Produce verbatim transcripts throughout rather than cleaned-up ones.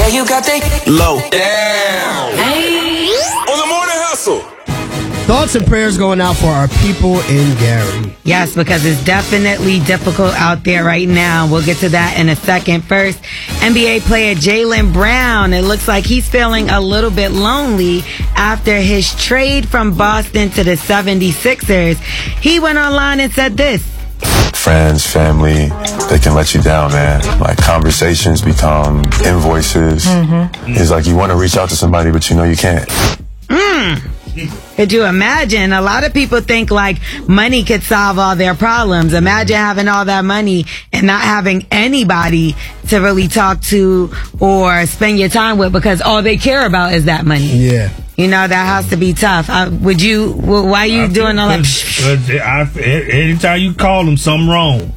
you got the low. Damn. Hey. On the morning hustle. Thoughts and prayers going out for our people in Gary. Yes, because it's definitely difficult out there right now. We'll get to that in a second. First, N B A player Jaylen Brown. It looks like he's feeling a little bit lonely after his trade from Boston to the seventy-sixers. He went online and said this. Friends, family, they can let you down, man. Like, conversations become invoices. Mm-hmm. It's like you want to reach out to somebody, but you know you can't. Mm. Could you imagine? A lot of people think like money could solve all their problems. Imagine having all that money and not having anybody to really talk to or spend your time with because all they care about is that money. Yeah. You know, that has to be tough. Uh, would you, why are you I doing all that? Anytime you call them something wrong.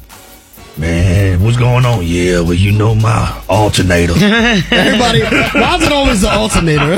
Man, what's going on? Yeah, well, you know my alternator. Everybody, why is it always the alternator?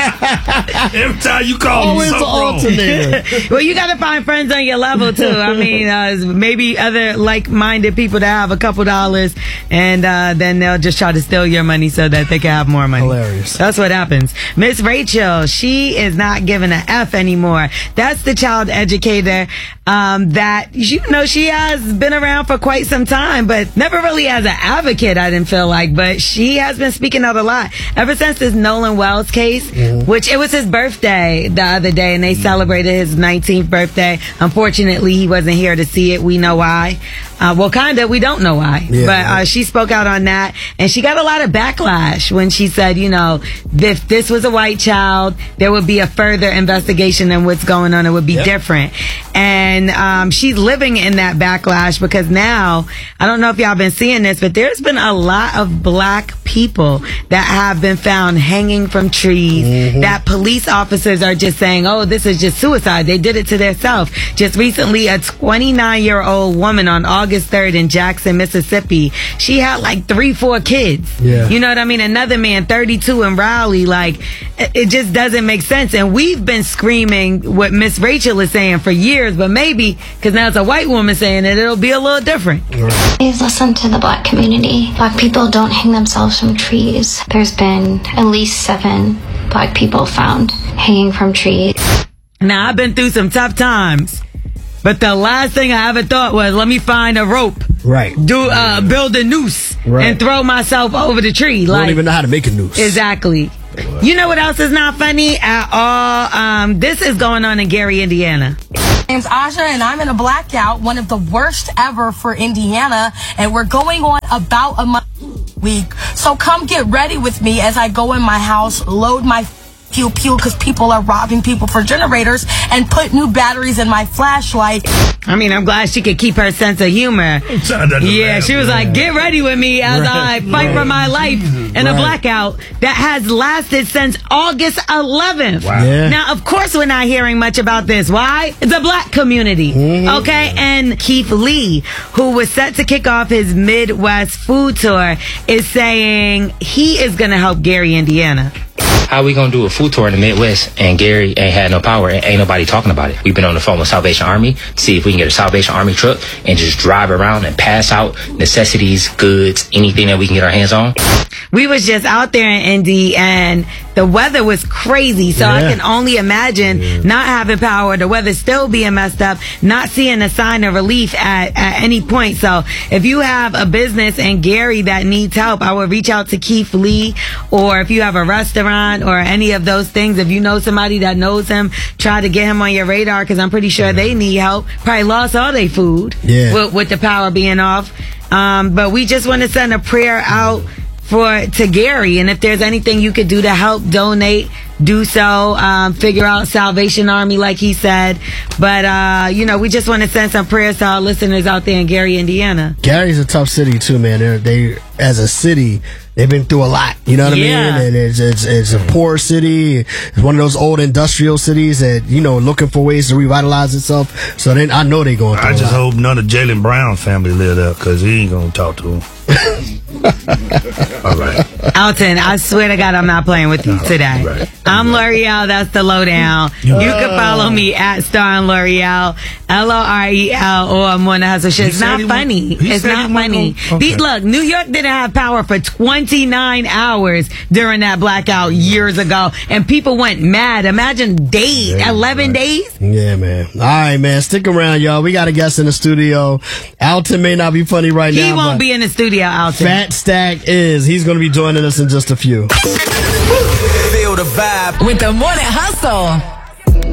Every time you call always me the alternator. Well, you got to find friends on your level, too. I mean, uh, maybe other like-minded people that have a couple dollars, and uh, then they'll just try to steal your money so that they can have more money. Hilarious. That's what happens. Miss Rachel, she is not giving an F anymore. That's the child educator um, that, you know, she has been around for quite some time. But never really as an advocate, I didn't feel like. But she has been speaking out a lot ever since this Nolan Wells case, mm-hmm. which it was his birthday the other day, and they celebrated his nineteenth birthday. Unfortunately, he wasn't here to see it. We know why. Uh, well, kind of. We don't know why. Yeah, but uh, she spoke out on that, and she got a lot of backlash when she said, you know, if this was a white child, there would be a further investigation than what's going on. It would be yep. different. And um, she's living in that backlash because now, I don't know if y'all been seeing this, but there's been a lot of black people that have been found hanging from trees, mm-hmm. that police officers are just saying, oh, this is just suicide. They did it to themselves. Just recently, a twenty-nine-year-old woman on August third in Jackson, Mississippi, she had like three, four kids. Yeah. You know what I mean? Another man, thirty-two, in Raleigh. Like, it just doesn't make sense. And we've been screaming what Miss Rachel is saying for years, but maybe, because now it's a white woman saying it, it'll be a little different. Please listen to the black community. Black people don't hang themselves from trees. There's been at least seven black people found hanging from trees. Now, I've been through some tough times, but the last thing I ever thought was, let me find a rope. Right. Do uh, build a noose right. and throw myself over the tree. Like, don't even know how to make a noose. Exactly. Wow. You know what else is not funny at all? Um, this is going on in Gary, Indiana. My name's Aja, and I'm in a blackout, one of the worst ever for Indiana, and we're going on about a month week. So come get ready with me as I go in my house, load my pew pew because people are robbing people for generators, and put new batteries in my flashlight. I mean, I'm glad she could keep her sense of humor. Yeah, she was like, get ready with me as right, I fight right. for my life in right. a blackout that has lasted since August eleventh. Wow. Yeah. Now, of course, we're not hearing much about this. Why? It's a black community. Mm-hmm. Okay? And Keith Lee, who was set to kick off his Midwest food tour, is saying he is going to help Gary, Indiana. How we gonna do a food tour in the Midwest and Gary ain't had no power and ain't nobody talking about it? We've been on the phone with Salvation Army to see if we can get a Salvation Army truck and just drive around and pass out necessities, goods, anything that we can get our hands on. We was just out there in Indy and the weather was crazy, so yeah. I can only imagine yeah. not having power, the weather still being messed up, not seeing a sign of relief at, at any point. So if you have a business in Gary that needs help, I would reach out to Keith Lee, or if you have a restaurant or any of those things, if you know somebody that knows him, try to get him on your radar, because I'm pretty sure yeah. they need help. Probably lost all their food yeah. with, with the power being off. Um, but we just want to send a prayer out for to Gary, and if there's anything you could do to help donate, do so. Um, figure out Salvation Army, like he said. But uh, you know, we just want to send some prayers to our listeners out there in Gary, Indiana. Gary's a tough city too, man. They're, they, as a city, they've been through a lot. You know what yeah. I mean? And it's, it's it's a poor city. It's one of those old industrial cities that, you know, looking for ways to revitalize itself. So then I know they're going through I a just lot. hope none of Jaylen Brown's family live there, because he ain't gonna talk to him. All right. Alton, I swear to God, I'm not playing with you today. Right. I'm L'Oreal. That's the lowdown. You can follow me at Star and L'Oreal, L O R E L, or I'm on the hustle shit. He It's said not he funny. went- he It's said not he went funny. on- okay. The- look, New York didn't have power for twenty-nine hours during that blackout years ago, and people went mad. Imagine days, Yeah, eleven right. days. Yeah, man. All right, man. Stick around, y'all. We got a guest in the studio. Alton may not be funny right He now, won't but be in the studio, Alton. Fat Stack is. He's going to be joining us in just a few. Feel the vibe. With the Morning Hustle.